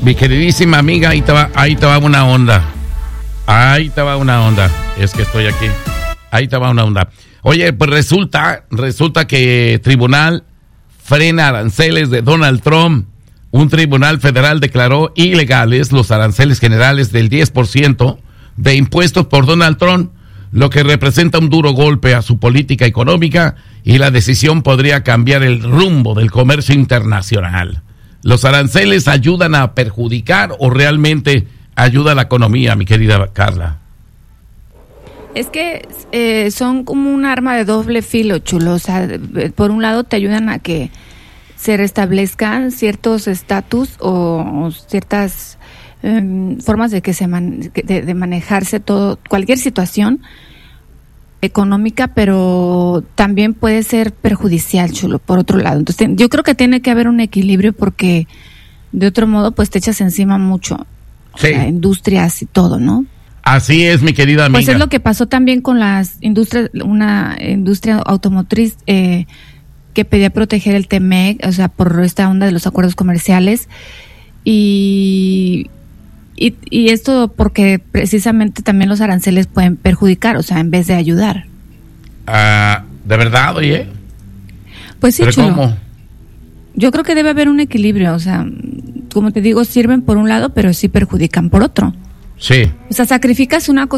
Mi queridísima amiga, ahí te va una onda. Es que estoy aquí. Ahí te va una onda. Oye, pues resulta que tribunal frena aranceles de Donald Trump. Un tribunal federal declaró ilegales los aranceles generales del 10% de impuestos por Donald Trump, lo que representa un duro golpe a su política económica, y la decisión podría cambiar el rumbo del comercio internacional. ¿Los aranceles ayudan a perjudicar o realmente ayuda a la economía, mi querida Carla? Es que son como un arma de doble filo, Chulo. O sea, por un lado te ayudan a que se restablezcan ciertos estatus o ciertas formas de que de manejarse todo, cualquier situación económica, pero también puede ser perjudicial, Chulo, por otro lado. Entonces, yo creo que tiene que haber un equilibrio, porque de otro modo, pues te echas encima mucho, sí, o sea, industrias y todo, ¿no? Así es, mi querida amiga. Pues es lo que pasó también con las industrias, una industria automotriz que pedía proteger el TEMEC, o sea, por esta onda de los acuerdos comerciales, y esto porque precisamente también los aranceles pueden perjudicar, o sea, en vez de ayudar. ¿De verdad, oye? Pues sí, ¿Pero Chulo. cómo? Yo creo que debe haber un equilibrio, o sea, como te digo, sirven por un lado, pero sí perjudican por otro. Sí. O sea, sacrificas una cosa